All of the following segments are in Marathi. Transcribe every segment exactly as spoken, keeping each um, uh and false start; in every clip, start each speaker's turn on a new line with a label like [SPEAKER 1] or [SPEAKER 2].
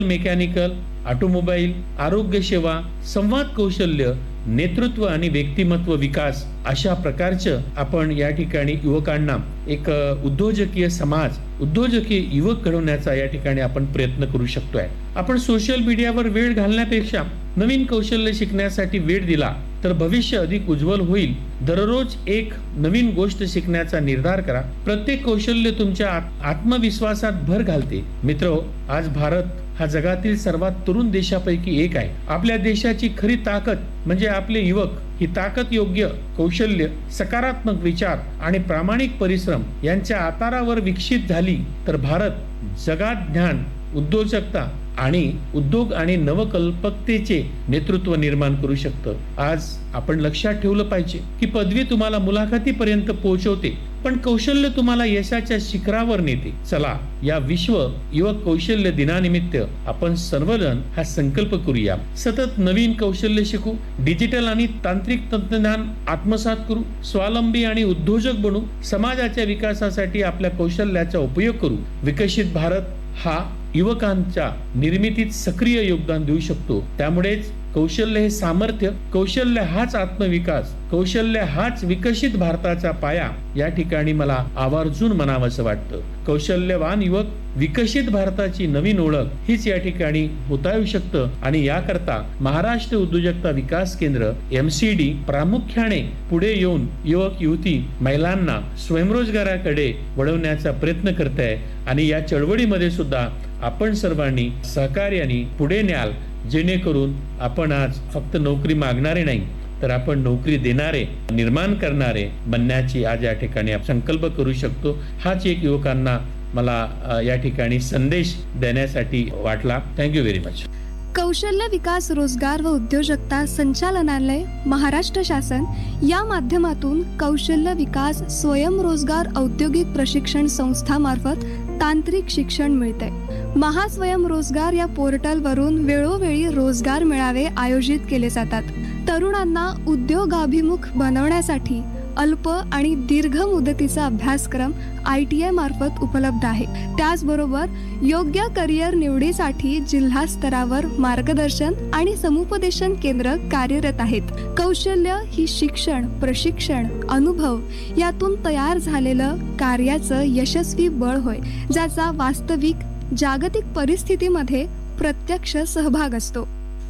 [SPEAKER 1] मेकॅनिकल, ऑटोमोबाईल, आरोग्य सेवा, संवाद कौशल्य, नेतृत्व आणि व्यक्तिमत्व विकास अशा प्रकारचं आपण या ठिकाणी युवकांना एक उद्योजकीय समाज, उद्योजकीय युवक घडवण्याचा या ठिकाणी आपण प्रयत्न करू शकतोय. आपण सोशल मीडियावर वेळ घालण्यापेक्षा नवीन कौशल्य शिकण्यासाठी वेळ दिला तर भविष्य अधिक उज्ज्वल होईल. दररोज एक नवीन गोष्ट शिकण्याचा निर्धार करा. प्रत्येक कौशल्य तुमच्या आत्मविश्वासात भर घालते. मित्रो, आज भारत हा जगातील सर्वात तरुण देशापैकी एक आहे. आपल्या देशाची खरी ताकद म्हणजे आपले युवक. ही ताकद योग्य कौशल्य, सकारात्मक विचार आणि प्रामाणिक परिश्रम यांच्या आधारावर विकसित झाली तर भारत जगात ज्ञान, उद्योजकता आणि उद्योग आणि नवकल्पकतेचे नेतृत्व निर्माण करू शकतं. आज आपण लक्षात ठेवलं पाहिजे की पदवी तुम्हाला मुलाखतीपर्यंत पोहोचवते, पण कौशल्य तुम्हाला यशाच्या शिखरावर नेते. चला, या विश्व युवक कौशल्य दिनानिमित्त आपण सर्वजण हा संकल्प करूया. सतत नवीन कौशल्य शिकू, डिजिटल आणि तांत्रिक तंत्रज्ञान आत्मसात करू, स्वावलंबी आणि उद्योजक बनू, समाजाच्या विकासासाठी आपल्या कौशल्याचा उपयोग करू. विकसित भारत हा युवकांच्या निर्मितीत सक्रिय योगदान देऊ शकतो. त्यामुळेच कौशल्य हे सामर्थ्य, कौशल्य हाच आत्मविकास, कौशल्य हाच विकसित भारताचा पाया या ठिकाणी मला आवर्जून म्हणावंसं वाटतं. कौशल्यवान युवक, विकसित भारताची नवीन ओळख हीच या ठिकाणी होता येऊ शकतं. आणि याकरता महाराष्ट्र उद्योजकता विकास केंद्र एम सी डी प्रामुख्याने पुढे येऊन युवक युवती महिलांना स्वयंरोजगाराकडे वळवण्याचा प्रयत्न करत आहे. आणि या चळवळीमध्ये सुद्धा आपण सर्वांनी सहकार्याने पुढे न्याल, जेणेकरून आपण आज फक्त नोकरी मागणारे नाही तर आपण नोकरी देणारे, निर्माण करणारे बनण्याची आज या ठिकाणी संकल्प करू शकतो. हाच एक युवकांना मला या ठिकाणी संदेश देण्यासाठी वाटला. Thank you very much.
[SPEAKER 2] कौशल्य विकास, रोजगार व उद्योजकता संचालनालय, महाराष्ट्र शासन या माध्यमातून कौशल्य विकास स्वयंरोजगार औद्योगिक प्रशिक्षण संस्था मार्फत तांत्रिक शिक्षण मिळते. महास्वयंरोजगार या पोर्टलवरून वेळोवेळी रोजगार मेळावे आयोजित केले जातात. तरुणांना उद्योगाभिमुख बनवण्यासाठी अल्प आणि दीर्घ मुदतीचा अभ्यासक्रम आय टी आय मार्फत उपलब्ध आहे. त्याचबरोबर योग्य करिअर निवडीसाठी जिल्हा स्तरावर मार्गदर्शन आणि समुपदेशन केंद्र कार्यरत आहेत. कौशल्य ही शिक्षण, प्रशिक्षण, अनुभव यातून तयार झालेलं कार्याचं यशस्वी बळ होय, ज्याचा वास्तविक जागतिक परिस्थितीमध्ये प्रत्यक्ष सहभाग असतो.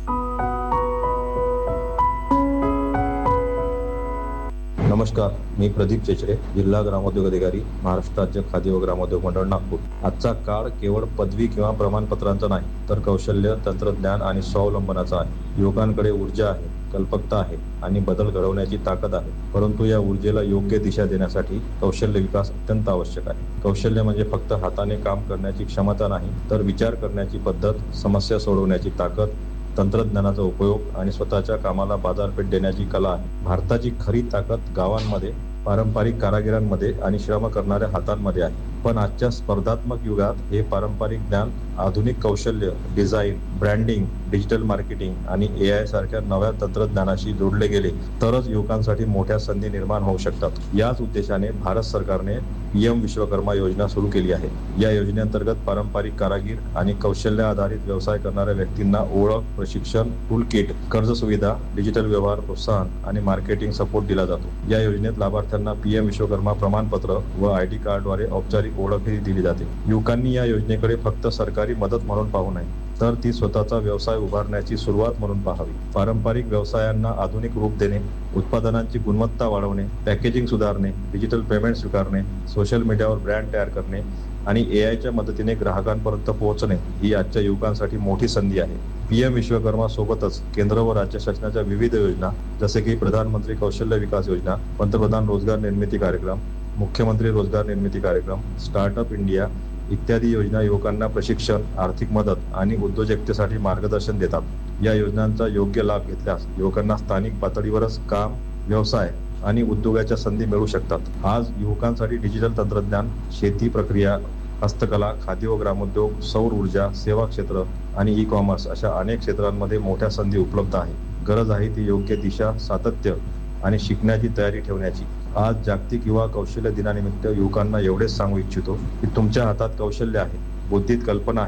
[SPEAKER 3] नमस्कार, मी प्रदीप चेचरे, जिल्हा ग्रामोद्योग अधिकारी, महाराष्ट्र राज्य खादी व ग्रामोद्योग मंडळ, नागपूर. आजचा काळ केवळ पदवी किंवा प्रमाणपत्रांचा नाही, तर कौशल्य, तंत्रज्ञान आणि स्वावलंबनाचा आहे. युवकांकडे ऊर्जा आहे, कल्पकता आहे आणि बदल घडवण्याची ताकद आहे. परंतु या ऊर्जेला योग्य दिशा देण्यासाठी कौशल्य विकास अत्यंत आवश्यक आहे. कौशल्य म्हणजे फक्त हाताने काम करण्याची क्षमता नाही, तर विचार करण्याची पद्धत, समस्या सोडवण्याची ताकद, तंत्रज्ञानाचा उपयोग आणि स्वतःच्या कामाला बाजारपेठ देण्याची कला आहे. भारताची खरी ताकद गावांमध्ये, पारंपरिक कारागिरांमध्ये आणि श्रम करणाऱ्या हातांमध्ये आहे. पण आजच्या स्पर्धात्मक युगात हे पारंपरिक ज्ञान आधुनिक कौशल्य, डिझाईन, ब्रँडिंग, डिजिटल मार्केटिंग आणि ए आय सारख्या नव्या तंत्रज्ञानाशी जोडले गेले तरच युवकांसाठी मोठ्या संधी निर्माण होऊ शकतात. याच उद्देशाने भारत सरकारने पी एम विश्वकर्मा योजना सुरू केली आहे. या योजनेअंतर्गत पारंपरिक कारागीर आणि कौशल्य आधारित व्यवसाय करणाऱ्या व्यक्तींना ओळख, प्रशिक्षण, टूल किट, कर्ज सुविधा, डिजिटल व्यवहार प्रोत्साहन आणि मार्केटिंग सपोर्ट दिला जातो. या योजनेत लाभार्थ्यांना पी एम विश्वकर्मा प्रमाणपत्र व आय डी कार्डद्वारे औपचारिक ओळखही दिली जाते. युवकांनी या योजनेकडे फक्त सरकारी मदत म्हणून पाहू नये, तर ती स्वतःचा व्यवसाय उभारण्याची सुरुवात म्हणून पाहावी. पारंपरिक व्यवसायांना आधुनिक रूप देणे, उत्पादनांची गुणवत्ता वाढवणे, पॅकेजिंग सुधारणे, डिजिटल पेमेंट स्वीकारणे, सोशल मीडियावर ब्रँड तयार करणे आणि ए आयच्या मदतीने ग्राहकांपर्यंत पोहोचणे ही आजच्या युवकांसाठी मोठी संधी आहे. पी एम विश्वकर्मा सोबतच केंद्र व राज्य शासनाच्या विविध योजना जसे की प्रधानमंत्री कौशल्य विकास योजना, पंतप्रधान रोजगार निर्मिती कार्यक्रम, मुख्यमंत्री रोजगार निर्मिती कार्यक्रम, स्टार्टअप इंडिया इत्यादी योजना युवकांना प्रशिक्षण, आर्थिक मदत आणि उद्योजकतेसाठी मार्गदर्शन देतात. या योजनांचा योग्य लाभ घेतल्यास युवकांना स्थानिक पातळीवरच काम, व्यवसाय आणि उद्योगाच्या संधी मिळू शकतात. आज युवकांसाठी डिजिटल तंत्रज्ञान, शेती प्रक्रिया, हस्तकला, खादी व ग्रामोद्योग, सौर ऊर्जा, सेवा क्षेत्र आणि ई कॉमर्स अशा अनेक क्षेत्रांमध्ये मोठ्या संधी उपलब्ध आहे. गरज आहे ती योग्य दिशा, सातत्य आणि शिकण्याची तयारी ठेवण्याची. आज जागतिक युवा कौशल्य दिनानिमित्त युवकांना एवढेच सांगू इच्छितो की तुमच्या हातात कौशल्य आहे, बुद्धीत कल्पना आहे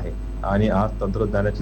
[SPEAKER 3] आणि आज तंत्रज्ञानाची